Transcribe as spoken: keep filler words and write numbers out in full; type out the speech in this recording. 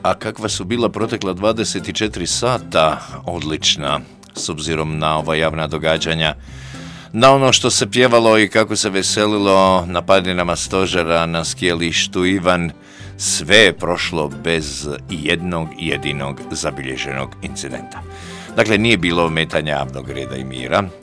A kakva su bila protekla dvadeset četiri sata? Odlična, s obzirom na ova javna događanja, na ono što se pjevalo i kako se veselilo na padinama stožera na skijalištu Ivan, sve je prošlo bez jednog jedinog zabilježenog incidenta. Dakle, nije bilo ometanja javnog reda i mira,